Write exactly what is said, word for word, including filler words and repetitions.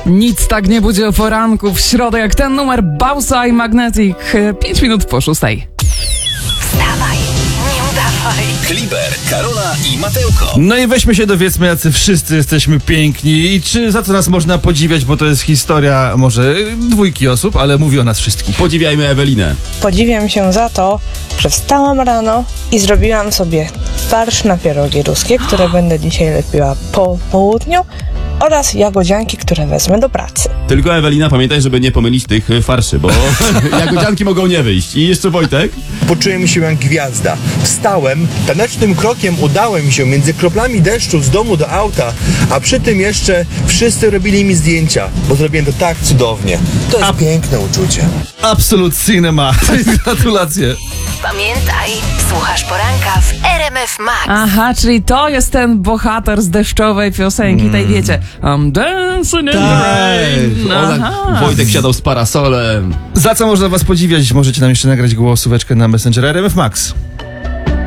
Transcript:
Nic tak nie budzi o poranku w środę jak ten numer Bausa i Magnetic. Pięć minut po szóstej. Wstawaj, nie udawaj. Kliber, Karola i Matełko. No i weźmy się, dowiedzmy, jacy wszyscy jesteśmy piękni i czy za co nas można podziwiać, bo to jest historia może dwójki osób, ale mówi o nas wszystkich. Podziwiajmy Ewelinę. Podziwiam się za to, że wstałam rano i zrobiłam sobie farsz na pierogi ruskie, które będę dzisiaj lepiła po południu, oraz jagodzianki, które wezmę do pracy. Tylko Ewelina, pamiętaj, żeby nie pomylić tych y, farszy, bo jagodzianki mogą nie wyjść. I jeszcze Wojtek. Poczułem się jak gwiazda. Wstałem, tanecznym krokiem udałem się między kroplami deszczu z domu do auta, a przy tym jeszcze wszyscy robili mi zdjęcia, bo zrobiłem to tak cudownie. To jest A- piękne uczucie. Absolut cinema. Gratulacje. Pamiętaj, słuchasz poranka w R M F Max. Aha, czyli to jest ten bohater z deszczowej piosenki, tej wiecie. I'm dancing in the rain. Aha. Wojtek siadał z parasolem. Za co można was podziwiać? Możecie nam jeszcze nagrać głosóweczkę na Messenger R M F Max.